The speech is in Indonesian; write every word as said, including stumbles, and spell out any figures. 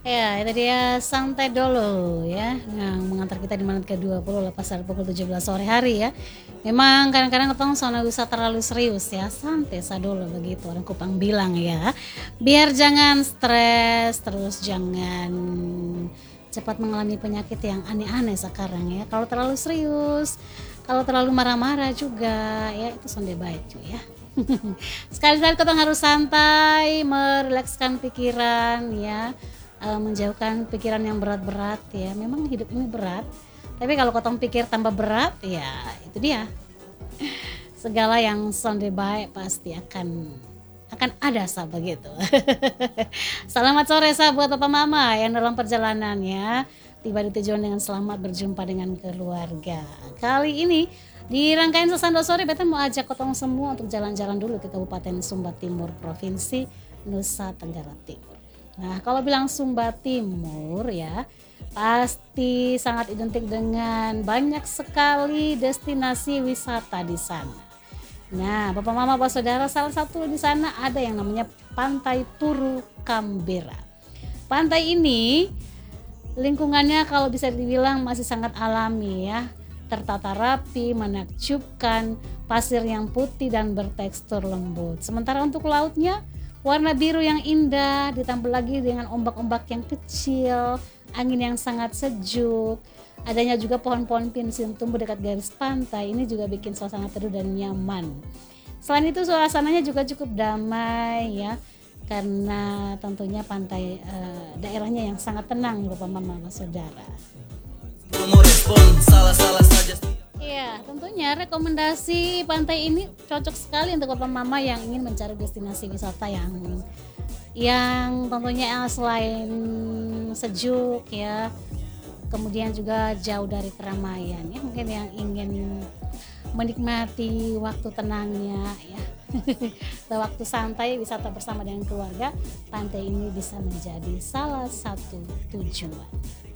Ya, itu dia Santai Dulu ya, yang mengantar kita di menit ke dua puluh lepas dari pukul tujuh belas sore hari ya. Memang kadang-kadang ketong sono usah terlalu serius ya, santai sa dulu begitu orang Kupang bilang ya. Biar jangan stres, terus jangan cepat mengalami penyakit yang aneh-aneh sekarang ya. Kalau terlalu serius, kalau terlalu marah-marah juga ya itu sonde baik cuy ya. Sekali-sekali kita harus santai, merilekskan pikiran ya, eh, menjauhkan pikiran yang berat-berat ya. Memang hidup ini berat, tapi kalau kotong pikir tambah berat ya itu dia. Segala yang sonde baik pasti akan akan ada sah begitu. Selamat sore sah buat papa mama yang dalam perjalanan ya. Tiba di tujuan dengan selamat, berjumpa dengan keluarga. Kali ini di rangkaian Sesando Sore beta mau ajak kotong semua untuk jalan-jalan dulu ke Kabupaten Sumba Timur, Provinsi Nusa Tenggara Timur. Nah, kalau bilang Sumba Timur ya, pasti sangat identik dengan banyak sekali destinasi wisata di sana. Nah, Bapak Mama, Bapak Saudara, salah satu di sana ada yang namanya Pantai Turu Kambera. Pantai ini lingkungannya kalau bisa dibilang masih sangat alami ya, tertata rapi, menakjubkan, pasir yang putih dan bertekstur lembut. Sementara untuk lautnya, warna biru yang indah, ditambah lagi dengan ombak-ombak yang kecil, angin yang sangat sejuk. Adanya juga pohon-pohon pinus yang tumbuh dekat garis pantai, ini juga bikin suasana teduh dan nyaman. Selain itu suasananya juga cukup damai ya, karena tentunya pantai eh, daerahnya yang sangat tenang Bapak Mama Saudara. Iya, tentunya rekomendasi pantai ini cocok sekali untuk Bapak Mama yang ingin mencari destinasi wisata yang yang tentunya selain sejuk ya, kemudian juga jauh dari keramaian ya, mungkin yang ingin menikmati waktu tenangnya ya. Waktu santai wisata bersama dengan keluarga, pantai ini bisa menjadi salah satu tujuan.